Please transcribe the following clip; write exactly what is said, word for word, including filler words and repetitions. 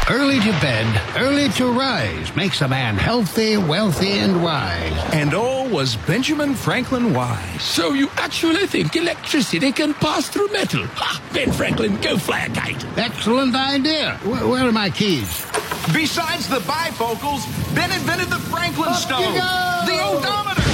Early to bed, early to rise makes a man healthy, wealthy, and wise. And all was Benjamin Franklin wise. So you actually think electricity can pass through metal? Ha! Ben Franklin, go fly a kite. Excellent idea. Where, where are my keys? Besides the bifocals, Ben invented the Franklin Up stove, you go! the odometer,